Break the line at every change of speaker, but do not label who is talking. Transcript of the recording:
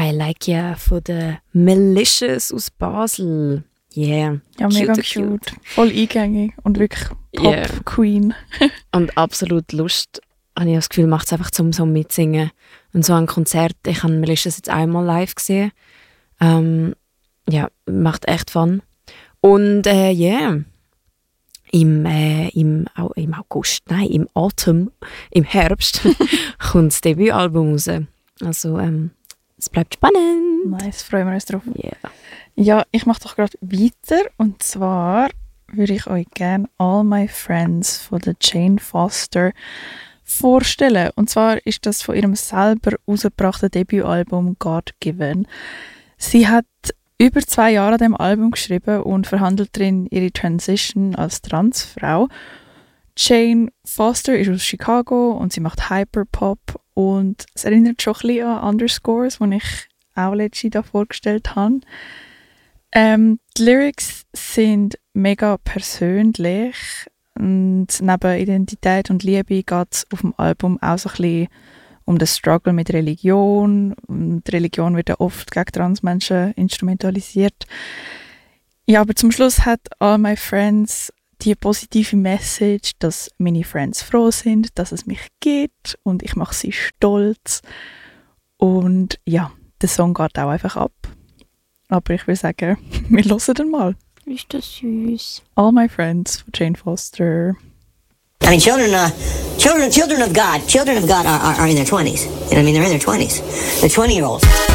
I Like Ya von der Malicious aus Basel. Yeah.
Ja, mega cute. Voll eingängig und wirklich Pop-Queen.
Und absolut Lust, habe ich das Gefühl, macht es einfach zum so mitsingen. Und so ein Konzert, ich habe Malicious jetzt einmal live gesehen. Ja, macht echt Fun. Und im August, nein, im Autumn, im Herbst kommt das Debütalbum raus. Also es bleibt spannend.
Nice, freuen wir uns drauf.
Yeah.
Ja, ich mache doch gerade weiter. Und zwar würde ich euch gerne All My Friends von der Jane Foster vorstellen. Und zwar ist das von ihrem selber herausgebrachten Debütalbum God Given. Sie hat über 2 Jahre an dem Album geschrieben und verhandelt darin ihre Transition als Transfrau. Jane Foster ist aus Chicago und sie macht Hyperpop und es erinnert schon ein bisschen an Underscores, die ich auch letztes Jahr vorgestellt habe. Die Lyrics sind mega persönlich und neben Identität und Liebe geht es auf dem Album auch so ein bisschen um den Struggle mit Religion. Und Religion wird ja oft gegen Transmenschen instrumentalisiert. Ja, aber zum Schluss hat All My Friends die positive Message, dass meine Friends froh sind, dass es mich gibt und ich mache sie stolz. Und ja, der Song geht auch einfach ab. Aber ich würde sagen, wir hören den mal.
Ist das süß.
All My Friends von Jane Foster.
I mean, children of God are in their 20s. You know what I mean? They're in their 20s. They're 20-year-olds.